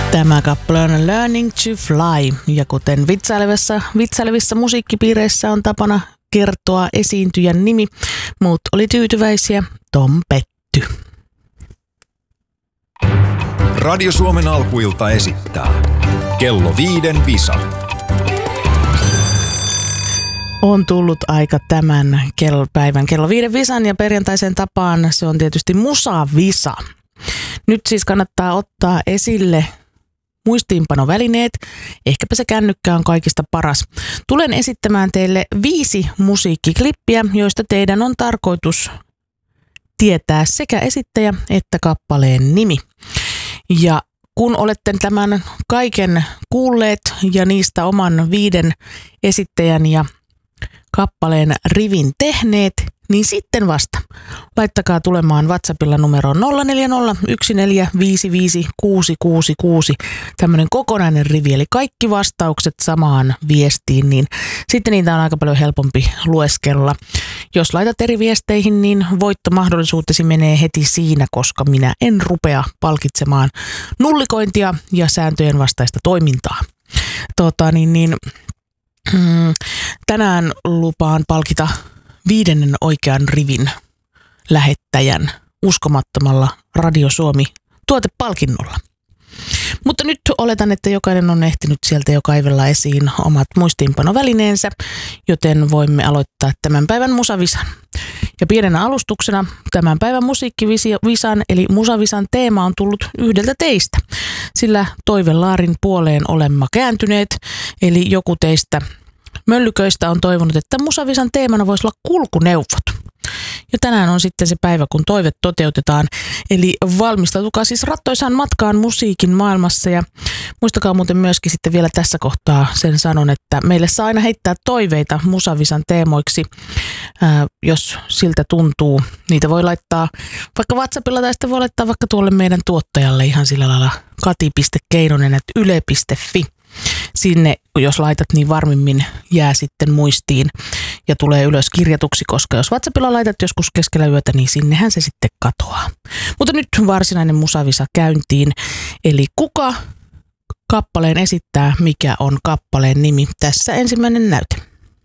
Tämä kappale on Learning to Fly, ja kuten vitsailevissä musiikkipiireissä on tapana kertoa esiintyjän nimi, muut oli tyytyväisiä, Tom petty. Radio Suomen alkuilta esittää Kello 5 visa. On tullut aika tämän päivän Kello 5 visan, ja perjantaisen tapaan se on tietysti musavisa. Nyt siis kannattaa ottaa esille muistiinpanovälineet, ehkäpä se kännykkä on kaikista paras. Tulen esittämään teille 5 musiikkiklippiä, joista teidän on tarkoitus tietää sekä esittäjä että kappaleen nimi. Ja kun olette tämän kaiken kuulleet ja niistä oman 5 esittäjän ja kappaleen rivin tehneet, niin sitten vasta laittakaa tulemaan WhatsAppilla numeroon 0401455666, tämmöinen kokonainen rivi, eli kaikki vastaukset samaan viestiin, niin sitten niitä on aika paljon helpompi lueskella. Jos laitat eri viesteihin, niin voittomahdollisuutesi menee heti siinä, koska minä en rupea palkitsemaan nullikointia ja sääntöjen vastaista toimintaa. Tänään lupaan palkita 5. oikean rivin lähettäjän uskomattomalla Radio Suomi -tuotepalkinnolla. Mutta nyt oletan, että jokainen on ehtinyt sieltä jo kaivella esiin omat muistiinpanovälineensä, joten voimme aloittaa tämän päivän musavisan. Ja pienenä alustuksena tämän päivän musiikkivisan eli musavisan teema on tullut yhdeltä teistä, sillä toivelaarin puoleen olemme kääntyneet, eli joku teistä möllyköistä on toivonut, että musavisan teemana voisi olla kulkuneuvot. Ja tänään on sitten se päivä, kun toive toteutetaan. Eli valmistautukaa siis rattoisaan matkaan musiikin maailmassa. Ja muistakaa muuten myöskin sitten vielä tässä kohtaa sen sanon, että meille saa aina heittää toiveita musavisan teemoiksi, jos siltä tuntuu. Niitä voi laittaa vaikka WhatsAppilla tai sitten voi laittaa vaikka tuolle meidän tuottajalle ihan sillä lailla kati.keinonen@yle.fi. Sinne, jos laitat, niin varmimmin jää sitten muistiin ja tulee ylös kirjatuksi, koska jos WhatsAppilla laitat joskus keskellä yötä, niin sinnehän se sitten katoaa. Mutta nyt varsinainen musavisa käyntiin. Eli kuka kappaleen esittää, mikä on kappaleen nimi? Tässä ensimmäinen näyte.